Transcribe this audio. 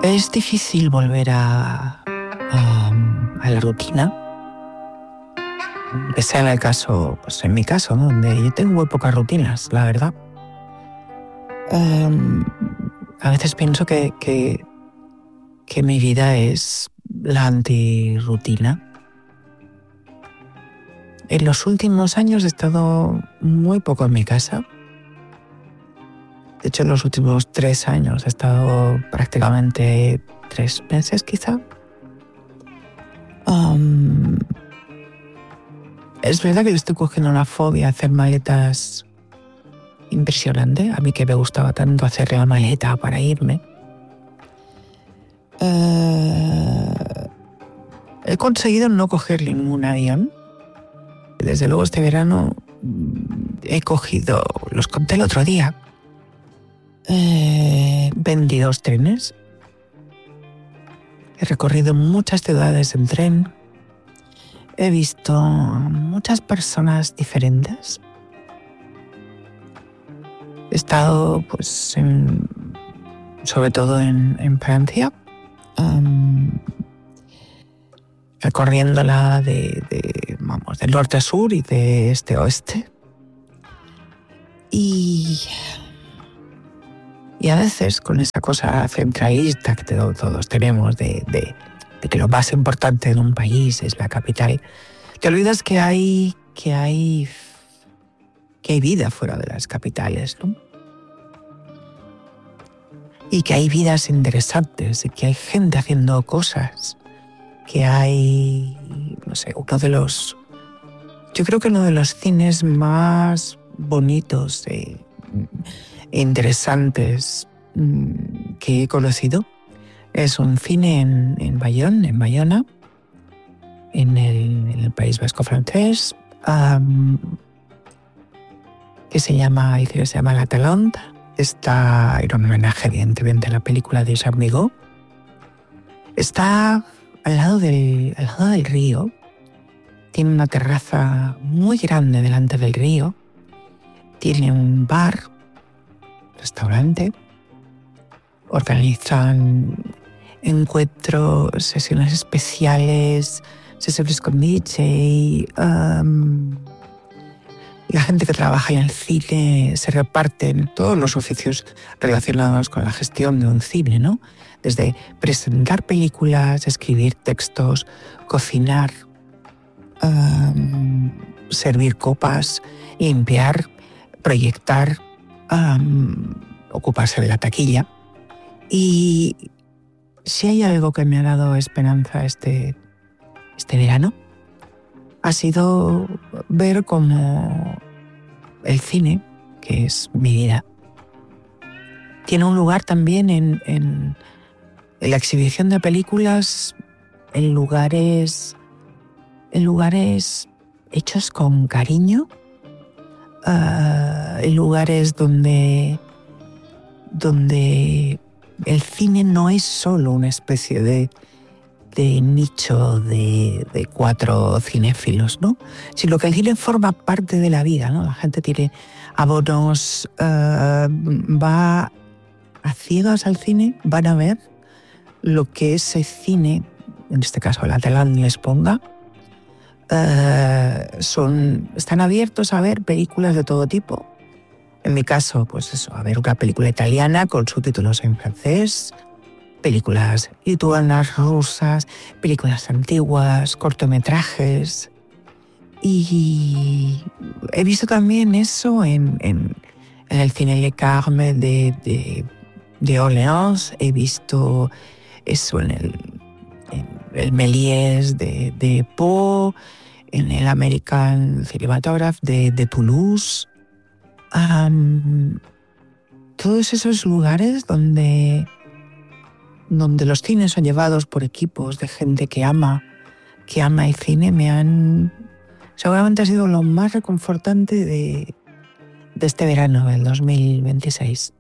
Es difícil volver a la rutina, que sea en el caso, pues en mi caso, ¿no? Donde yo tengo muy pocas rutinas, la verdad. A veces pienso que mi vida es la antirrutina. En los últimos años he estado muy poco en mi casa. De hecho, en los últimos 3 años he estado prácticamente 3 meses, quizá. Es verdad que yo estoy cogiendo una fobia a hacer maletas impresionante. A mí que me gustaba tanto hacer la maleta para irme. He conseguido no coger ningún avión. Desde luego este verano he cogido, los conté el otro día, 22 trenes. He recorrido muchas ciudades en tren. He visto muchas personas diferentes. He estado, pues, sobre todo en Francia, recorriéndola de norte a sur y de este a oeste. Y a veces con esa cosa centralista que todos tenemos de que lo más importante en un país es la capital, te olvidas que hay vida fuera de las capitales, ¿no? Y que hay vidas interesantes, y que hay gente haciendo cosas, que hay, no sé, yo creo que uno de los cines más bonitos e interesantes que he conocido es un cine en Bayona, en el País Vasco francés, que se llama La Talente. Era un homenaje, evidentemente, a la película de Jean Vigo. Está al lado del río. Tiene una terraza muy grande delante del río. Tiene un bar, restaurante. Organizan encuentros, sesiones especiales, sesiones con DJ. La gente que trabaja en el cine se reparten todos los oficios relacionados con la gestión de un cine, ¿no? Desde presentar películas, escribir textos, cocinar, servir copas, limpiar, proyectar, ocuparse de la taquilla. Y si hay algo que me ha dado esperanza este verano, ha sido ver cómo el cine, que es mi vida, tiene un lugar también en la exhibición de películas en lugares hechos con cariño, en lugares donde el cine no es solo una especie de nicho de 4 cinéfilos, ¿no? Sino que el cine forma parte de la vida, ¿no? La gente tiene abonos, va a ciegas al cine, van a ver lo que ese cine, en este caso La Talente, les ponga. Están abiertos a ver películas de todo tipo. En mi caso, pues eso, a ver una película italiana con subtítulos en francés, películas lituanas, rusas, películas antiguas, cortometrajes. Y he visto también eso en el cine Le Carme de Orléans. He visto eso en el Méliès de Pau, en el American Cinematograph de Toulouse. Todos esos lugares donde los cines son llevados por equipos de gente que ama el cine, seguramente ha sido lo más reconfortante de este verano del 2026.